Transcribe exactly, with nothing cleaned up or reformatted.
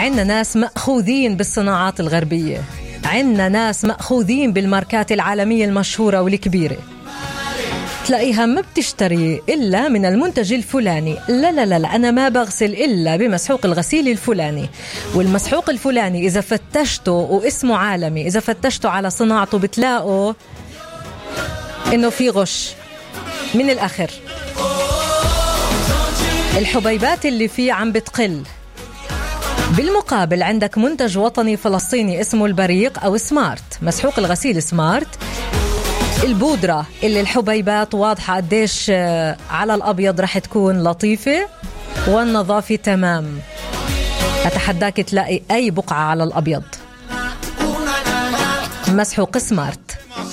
عندنا ناس مأخوذين بالصناعات الغربية، عندنا ناس مأخوذين بالماركات العالمية المشهورة والكبيرة، تلاقيها ما بتشتري إلا من المنتج الفلاني. لا لا لا, لا أنا ما بغسل إلا بمسحوق الغسيل الفلاني، والمسحوق الفلاني إذا فتشته واسمه عالمي، إذا فتشته على صناعته بتلاقوا إنه في غش. من الآخر الحبيبات اللي فيه عم بتقل. بالمقابل عندك منتج وطني فلسطيني اسمه البريق أو سمارت، مسحوق الغسيل سمارت، البودرة اللي الحبيبات واضحة قديش على الأبيض رح تكون لطيفة والنظافة تمام. أتحداك تلاقي أي بقعة على الأبيض. مسحوق سمارت.